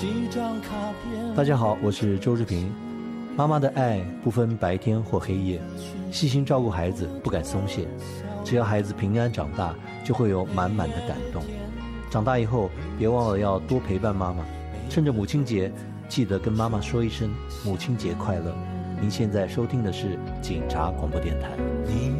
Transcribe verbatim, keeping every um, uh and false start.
大家好，我是周志平。妈妈的爱不分白天或黑夜，细心照顾孩子，不敢松懈。只要孩子平安长大，就会有满满的感动。长大以后，别忘了要多陪伴妈妈。趁着母亲节，记得跟妈妈说一声母亲节快乐。您现在收听的是警察广播电台。